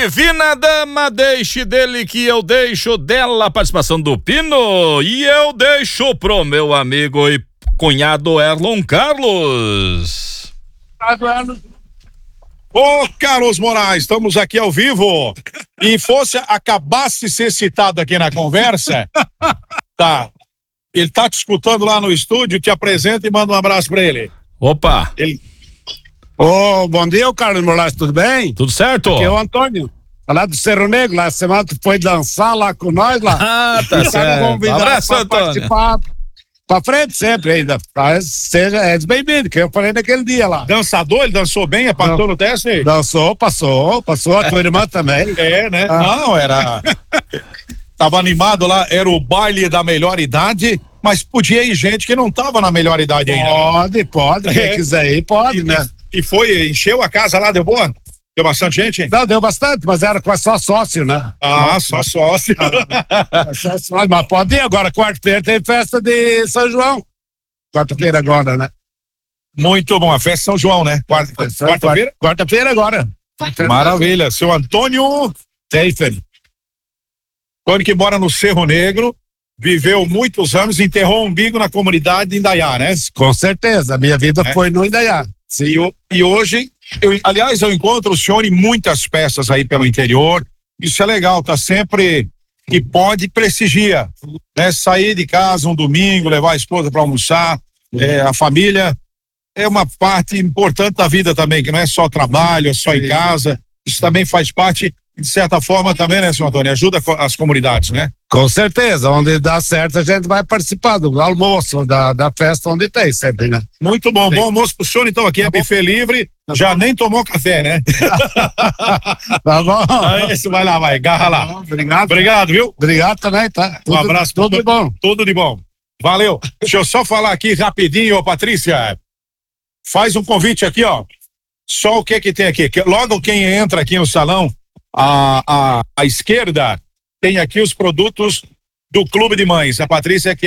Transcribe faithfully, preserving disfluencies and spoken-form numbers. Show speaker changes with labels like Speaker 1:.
Speaker 1: Divina dama, deixe dele que eu deixo dela, a participação do Pino, e eu deixo pro meu amigo e cunhado Erlon Carlos.
Speaker 2: Ô, Carlos Moraes, estamos aqui ao vivo. E fosse, acabasse de ser citado aqui na conversa, tá, ele tá te escutando lá no estúdio, te apresenta e manda um abraço pra ele.
Speaker 1: Opa!
Speaker 2: Ele...
Speaker 3: Ô, bom dia, Carlos Moraes, tudo bem?
Speaker 1: Tudo certo?
Speaker 3: Aqui é o Antônio, lá do Cerro Negro, lá semana tu foi dançar lá com nós lá.
Speaker 1: Ah, tá certo. Um abraço, Antônio.
Speaker 3: Participar pra frente sempre ainda, mas seja, é bem-vindo, que eu falei naquele dia lá.
Speaker 2: Dançador, ele dançou bem, apontou no teste?
Speaker 3: Dançou, passou, passou, a tua irmã também.
Speaker 2: É, né?
Speaker 3: Ah.
Speaker 2: Não, era... Tava animado lá, era o baile da melhor idade, mas podia ir gente que não tava na melhor idade ainda.
Speaker 3: Pode, pode, quem
Speaker 2: É.
Speaker 3: quiser ir, pode,
Speaker 2: E,
Speaker 3: né?
Speaker 2: e foi, encheu a casa lá, deu boa? Deu bastante gente?
Speaker 3: Não, deu bastante, mas era com só sócio, né?
Speaker 2: Ah, só sócio.
Speaker 3: Só sócio, mas pode ir agora, quarta-feira tem festa de São João. Quarta-feira agora, né?
Speaker 2: Muito bom, a festa de São João, né? Quarta- Quarta-feira?
Speaker 3: Quarta-feira agora.
Speaker 2: Maravilha, seu Antônio Teifer. Antônio que mora no Cerro Negro, viveu muitos anos, enterrou o umbigo na comunidade de Indaiá, né?
Speaker 3: Com certeza, a minha vida
Speaker 2: É.
Speaker 3: foi no Indaiá.
Speaker 2: E, o- e hoje, eu, aliás, eu encontro o senhor em muitas festas aí pelo interior, isso é legal, tá sempre que pode, prestigia, né? Sair de casa um domingo, levar a esposa para almoçar, é, a família é uma parte importante da vida também, que não é só trabalho, é só em casa, isso também faz parte, de certa forma também, né, senhor Antônio? Ajuda co- as comunidades, né?
Speaker 3: Com certeza, onde dá certo a gente vai participar do almoço, da, da festa onde tem sempre, né?
Speaker 2: Muito bom, bom almoço pro senhor, então, aqui é buffet livre, já nem tomou café, né?
Speaker 3: Tá bom?
Speaker 2: Ah, isso, vai lá, vai, garra lá.
Speaker 3: Obrigado.
Speaker 2: Obrigado, viu?
Speaker 3: Obrigado também, tá?
Speaker 2: Um abraço.
Speaker 3: Tudo de bom.
Speaker 2: Tudo de bom. Valeu. Deixa eu só falar aqui rapidinho, ô Patrícia. Faz um convite aqui, ó. Só o que que tem aqui. Que logo quem entra aqui no salão, à, à, à esquerda, tem aqui os produtos do Clube de Mães. A Patrícia que